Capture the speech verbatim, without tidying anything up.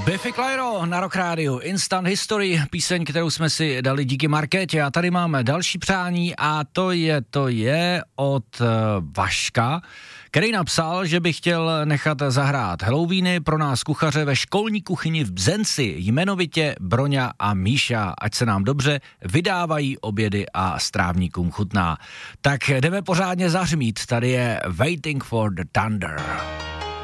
Biffy Clyro na Rock Radio, Instant History, píseň, kterou jsme si dali díky Markétě. A tady máme další přání a to je, to je od uh, Vaška, který napsal, že by chtěl nechat zahrát Halloweeny pro nás kuchaře ve školní kuchyni v Bzenci, jmenovitě Broňa a Míša, ať se nám dobře vydávají obědy a strávníkům chutná. Tak jdeme pořádně zahřmít, tady je Waiting for the Thunder.